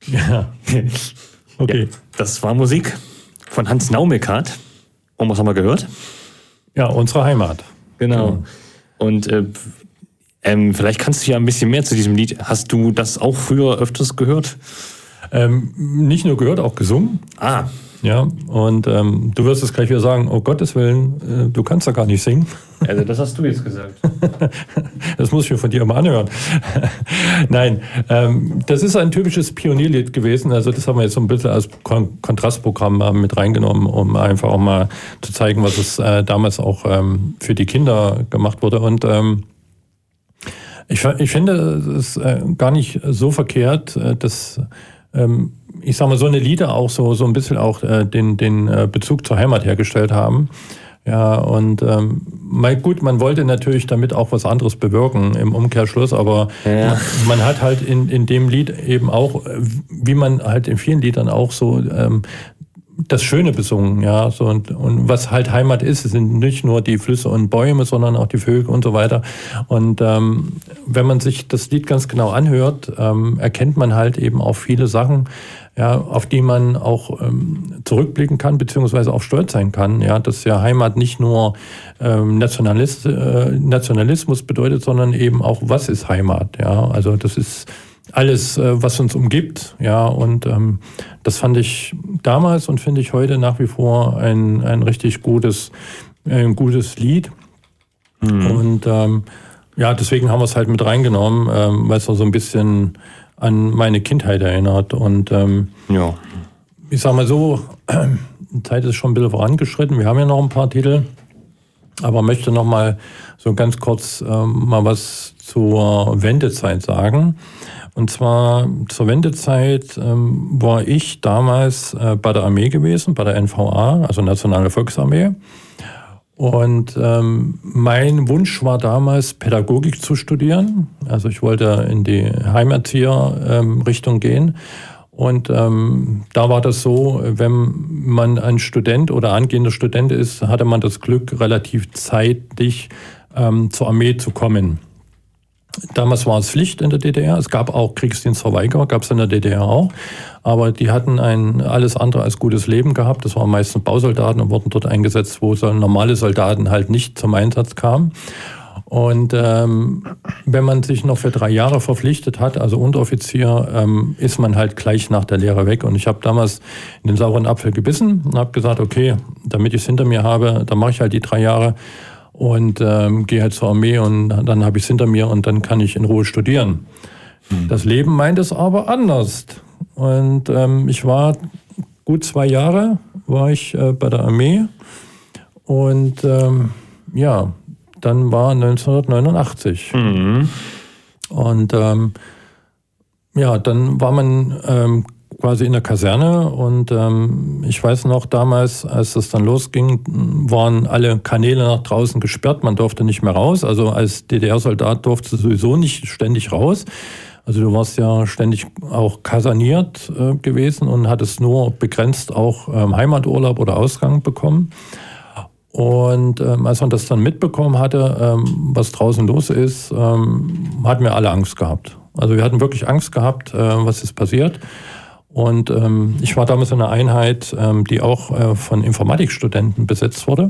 Ja. Okay. Ja, das war Musik von Hans Naumekart. Haben wir es mal gehört? Ja, unsere Heimat. Genau. Und vielleicht kannst du ja ein bisschen mehr zu diesem Lied. Hast du das auch früher öfters gehört? Nicht nur gehört, auch gesungen. Ah. Ja, und du wirst es gleich wieder sagen, oh Gottes Willen, du kannst da gar nicht singen. Also das hast du jetzt gesagt. Das muss ich mir von dir mal anhören. Nein, das ist ein typisches Pionierlied gewesen. Also das haben wir jetzt so ein bisschen als Kontrastprogramm mit reingenommen, um einfach auch mal zu zeigen, was es damals auch für die Kinder gemacht wurde. Und ich finde es gar nicht so verkehrt, dass ich sag mal, so eine Lieder auch so ein bisschen auch den Bezug zur Heimat hergestellt haben. Ja, und man wollte natürlich damit auch was anderes bewirken im Umkehrschluss, aber ja. Man hat halt in dem Lied eben auch, wie man halt in vielen Liedern auch so das Schöne besungen, ja, so und was halt Heimat ist, es sind nicht nur die Flüsse und Bäume, sondern auch die Vögel und so weiter. Und wenn man sich das Lied ganz genau anhört, erkennt man halt eben auch viele Sachen, ja, auf die man auch zurückblicken kann, beziehungsweise auch stolz sein kann, ja, dass ja Heimat nicht nur Nationalismus bedeutet, sondern eben auch, was ist Heimat, ja, also das ist alles, was uns umgibt, ja, und das fand ich damals und finde ich heute nach wie vor ein richtig gutes Lied. Mhm. Und ja, deswegen haben wir es halt mit reingenommen, weil es so ein bisschen an meine Kindheit erinnert. Und ja. Ich sag mal so, die Zeit ist schon ein bisschen vorangeschritten. Wir haben ja noch ein paar Titel, aber möchte noch mal so ganz kurz mal was zur Wendezeit sagen. Und zwar zur Wendezeit war ich damals bei der Armee gewesen, bei der NVA, also Nationale Volksarmee. Und mein Wunsch war damals, Pädagogik zu studieren. Also ich wollte in die Heimerzieher-Richtung gehen. Und da war das so, wenn man ein Student oder angehender Student ist, hatte man das Glück, relativ zeitig zur Armee zu kommen. Damals war es Pflicht in der DDR. Es gab auch Kriegsdienstverweigerer, gab es in der DDR auch. Aber die hatten ein alles andere als gutes Leben gehabt. Das waren meistens Bausoldaten und wurden dort eingesetzt, wo so normale Soldaten halt nicht zum Einsatz kamen. Und wenn man sich noch für 3 Jahre verpflichtet hat, also Unteroffizier, ist man halt gleich nach der Lehre weg. Und ich habe damals in den sauren Apfel gebissen und habe gesagt, okay, damit ich es hinter mir habe, dann mache ich halt die 3 Jahre. Und gehe halt zur Armee und dann habe ich es hinter mir und dann kann ich in Ruhe studieren. Mhm. Das Leben meint es aber anders. Und ich war gut 2 Jahre war ich bei der Armee und ja, dann war 1989. Mhm. Und ja, dann war man quasi in der Kaserne und ich weiß noch damals, als es dann losging, waren alle Kanäle nach draußen gesperrt, man durfte nicht mehr raus, also als DDR-Soldat durfte sowieso nicht ständig raus, also du warst ja ständig auch kaserniert gewesen und hattest nur begrenzt auch Heimaturlaub oder Ausgang bekommen. Und als man das dann mitbekommen hatte, was draußen los ist, hatten wir alle Angst gehabt. Also wir hatten wirklich Angst gehabt, was ist passiert. Und ich war damals in einer Einheit, die auch von Informatikstudenten besetzt wurde,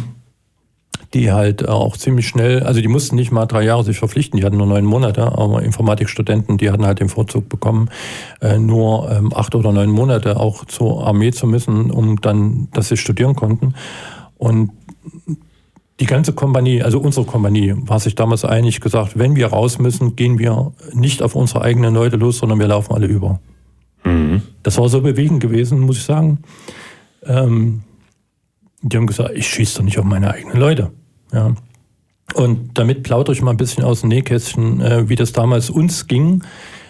die halt auch ziemlich schnell, also die mussten nicht mal 3 Jahre sich verpflichten, die hatten nur 9 Monate, aber Informatikstudenten, die hatten halt den Vorzug bekommen, nur 8 oder 9 Monate auch zur Armee zu müssen, um dann, dass sie studieren konnten. Und die ganze Kompanie, also unsere Kompanie, war sich damals einig gesagt, wenn wir raus müssen, gehen wir nicht auf unsere eigenen Leute los, sondern wir laufen alle über. Mhm. Das war so bewegend gewesen, muss ich sagen. Die haben gesagt, ich schieße doch nicht auf meine eigenen Leute. Ja. Und damit plaudere ich mal ein bisschen aus dem Nähkästchen, wie das damals uns ging,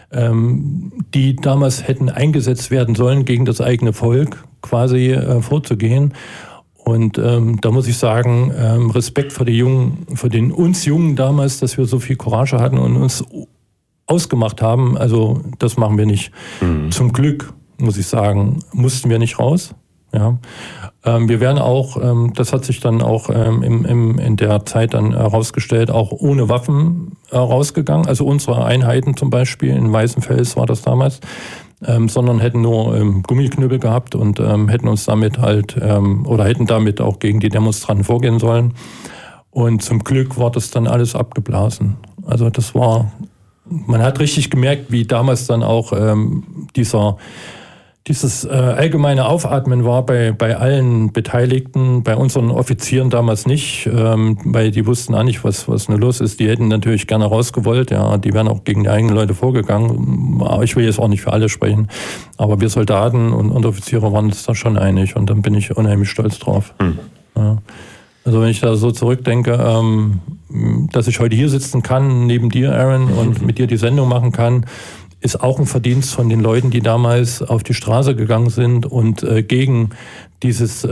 die damals hätten eingesetzt werden sollen, gegen das eigene Volk quasi vorzugehen. Und da muss ich sagen, Respekt vor uns Jungen damals, dass wir so viel Courage hatten und uns ausgemacht haben. Also das machen wir nicht. Mhm. Zum Glück, muss ich sagen, mussten wir nicht raus. Ja. Wir wären auch, das hat sich dann auch in der Zeit dann herausgestellt, auch ohne Waffen rausgegangen. Also unsere Einheiten zum Beispiel in Weißenfels war das damals. sondern hätten nur Gummiknüppel gehabt und hätten uns damit oder hätten damit auch gegen die Demonstranten vorgehen sollen. Und zum Glück war das dann alles abgeblasen. Also man hat richtig gemerkt, wie damals dann auch dieses allgemeine Aufatmen war bei allen Beteiligten, bei unseren Offizieren damals nicht, weil die wussten auch nicht, was nur los ist. Die hätten natürlich gerne rausgewollt, ja, die wären auch gegen die eigenen Leute vorgegangen. Ich will jetzt auch nicht für alle sprechen, aber wir Soldaten und Unteroffiziere waren uns da schon einig und dann bin ich unheimlich stolz drauf. Ja. Also wenn ich da so zurückdenke, dass ich heute hier sitzen kann, neben dir, Aaron, und mit dir die Sendung machen kann, ist auch ein Verdienst von den Leuten, die damals auf die Straße gegangen sind und gegen dieses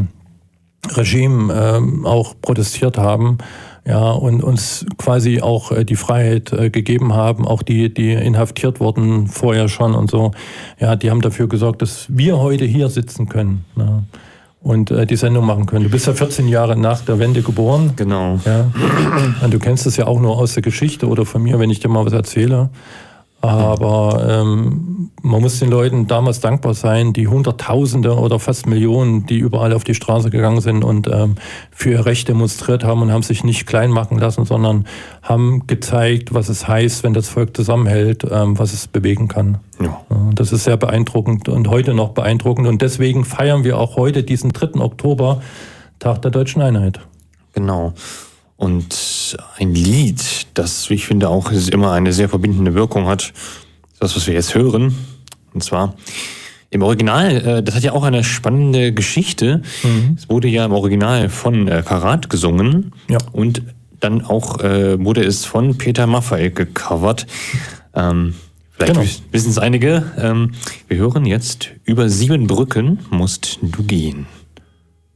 Regime auch protestiert haben, ja, und uns quasi auch die Freiheit gegeben haben, auch die inhaftiert wurden vorher schon und so. Ja, die haben dafür gesorgt, dass wir heute hier sitzen können. Ja. Und die Sendung machen können. Du bist ja 14 Jahre nach der Wende geboren. Genau. Ja. Und du kennst es ja auch nur aus der Geschichte oder von mir, wenn ich dir mal was erzähle. Aber man muss den Leuten damals dankbar sein, die Hunderttausende oder fast Millionen, die überall auf die Straße gegangen sind und für ihr Recht demonstriert haben und haben sich nicht klein machen lassen, sondern haben gezeigt, was es heißt, wenn das Volk zusammenhält, was es bewegen kann. Ja. Das ist sehr beeindruckend und heute noch beeindruckend. Und deswegen feiern wir auch heute diesen 3. Oktober, Tag der Deutschen Einheit. Genau. Und ein Lied, das, wie ich finde, auch immer eine sehr verbindende Wirkung hat, das, was wir jetzt hören. Und zwar im Original, das hat ja auch eine spannende Geschichte. Es wurde ja im Original von Karat gesungen. Ja. Und dann auch wurde es von Peter Maffay gecovert. Vielleicht wissen es einige. Wir hören jetzt: Über 7 Brücken musst du gehen.